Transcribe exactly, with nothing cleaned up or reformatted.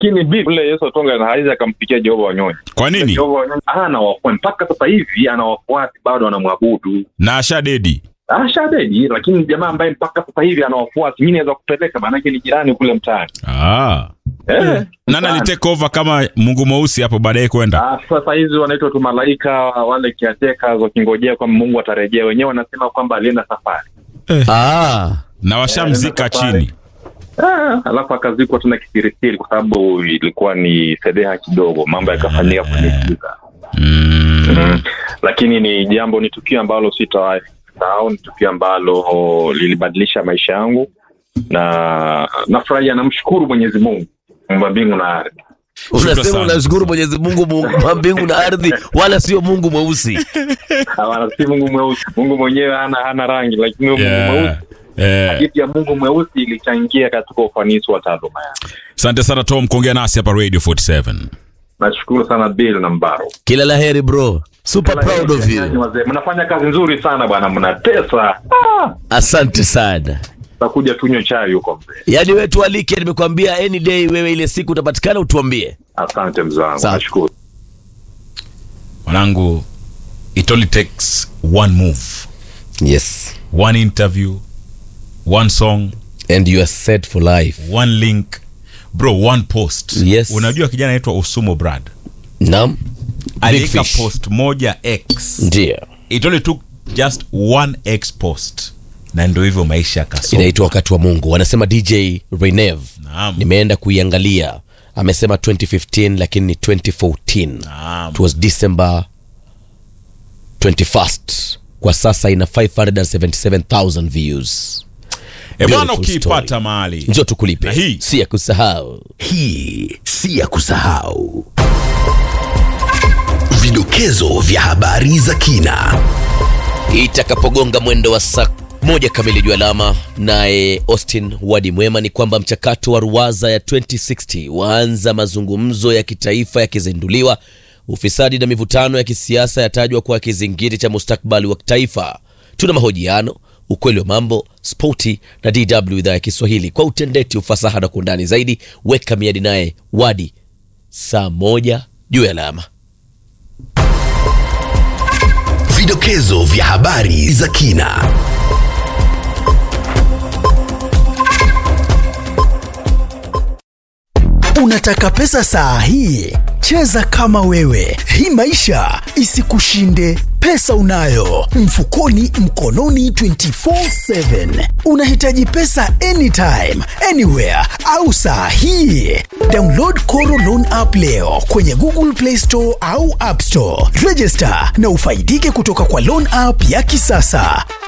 Lakini Biblia Yesu Tonga na haiza akampikia Jehova Wanyonyi. Kwa nini? Jehova Wanyonyi ana wafuasi mpaka sasa hivi, ana wafuasi bado wanamwabudu. Na ashadedi. Ashadedi, lakini jamaa ambaye mpaka sasa hivi ana wafuasi, mimi naweza kupeleka maana yake ni jirani kule mtaani. Ah. Eh. Nani alitake over kama Mungu Mweusi hapo baadaye kwenda? Ah, sasa hizi wanaitwa tu malaika wale kiateka wakingojea kwa Mungu atarejea. Wenyewe wanasema kwamba alienda safari. Eh. Ah. Na washamzika eh, chini. Ah, alafu akazikwa tuna kisirisiri kwa sababu ilikuwa ni sedeha kidogo, mambo yakafanyika kwenye giza. Mm. Mm. Lakini ni jambo, ni tukio ambalo sitawahi sahau, ni tukio ambalo lilibadilisha maisha yangu na nafurahi na namshukuru Mwenyezi Mungu, Muumba mbingu na ardhi. Unasema unashukuru Mwenyezi Mungu Muumba mbingu na ardhi, wala sio Mungu Mweusi. Wala si Mungu Mweusi. Mungu mwenyewe hana hana rangi, lakini Mungu yeah. Mweusi. Eh. Hadithi ya Mungu Mweusi ilichangia katika ufanisi wa taaluma yake. Asante sana Tom kuongea nasi hapa Radio forty-seven. Nashukuru sana Bill na Mbaro. Kila laheri bro. Super Kila proud of you. Mnafanya kazi nzuri sana bwana, mnatesa. Ah. Asante sana. Takuja tunywe chai huko mzee. Yaani wewe tualike, nimekwambia any day wewe ile siku utapatikana utuambie. Asante mzangu. Nashukuru. Mwanangu, it only takes one move. Yes. One interview, one song and you are set for life. One link. Bro, one post. Yes. Unajua kijana anaitwa Osumo Brad. Naam. Alika post moja X. Ndio. It only took just one X post. Na ndio hivyo maisha kasoma. Inaitwa wakati wa Mungu. Wanasema D J Renev. Naam. Nimeenda kuiangalia. Amesema twenty fifteen lakini ni twenty fourteen. Naam. It was December twenty-first. Kwa sasa ina five hundred seventy-seven thousand views. E bwana, ukipata mahali njoo tukulipe. Na hii si ya kusahau. Hii si ya kusahau. Vidokezo vya habari za kina. Itakapogonga mwendo wa saa moja kamili juu alama naye Austin Wadi Mwema ni kwamba mchakato wa ruwaza ya twenty sixty waanza, mazungumzo ya kitaifa yakizinduliwa, ufisadi na mivutano ya kisiasa yatajwa kwa kizingiti cha mustakabali wa taifa. Tuna mahojiano, ukweli wa mambo, sporti na D W idhaa ya Kiswahili kwa utendeti, ufasaha na kundani zaidi. Weka miadi naye Wadi saa moja juu ya alama. Vidokezo vya habari za kina. Unataka pesa saa hii? Cheza kama wewe. Hii maisha isikushinde. Pesa unayo mfukoni, mkononi twenty-four seven. Unahitaji pesa anytime, anywhere au saa hii? Download Koro Loan app leo kwenye Google Play Store au App Store. Register na ufaidike kutoka kwa loan app ya kisasa.